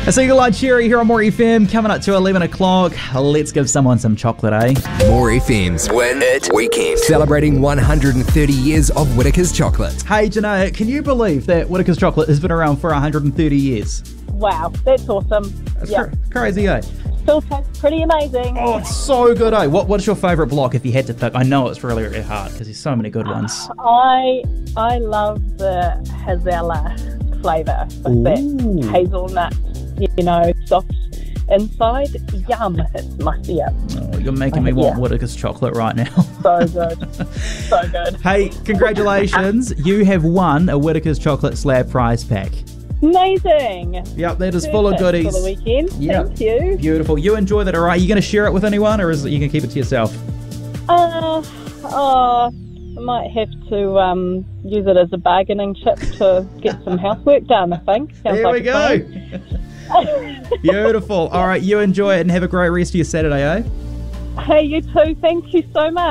A Single Eye Cherry here on More FM, coming up to 11 o'clock. Let's give someone some chocolate, eh? More FM's Win It Weekend, celebrating 130 years of Whittaker's chocolate. Hey, Janae, can you believe that Whittaker's chocolate has been around for 130 years? Wow, that's awesome. That's crazy, eh? Still tastes pretty amazing. Oh, it's so good, eh? What's your favourite block if you had to pick? I know it's really, really hard because there's so many good ones. I love the Hazella flavour with that hazelnut, soft inside. Yum. It's musty up. Oh, you're making me want Whittaker's chocolate right now. So good. So good. Hey, congratulations. You have won a Whittaker's Chocolate Slab prize pack. Amazing. Yep, that is full of goodies. For the weekend. Yep. Thank you. Beautiful. You enjoy that, all right? Are you going to share it with anyone, or is it you going to keep it to yourself? I might have to use it as a bargaining chip to get some housework done, I think. Sounds There like we go. Beautiful. All right, you enjoy it and have a great rest of your Saturday, eh? Hey, you too. Thank you so much.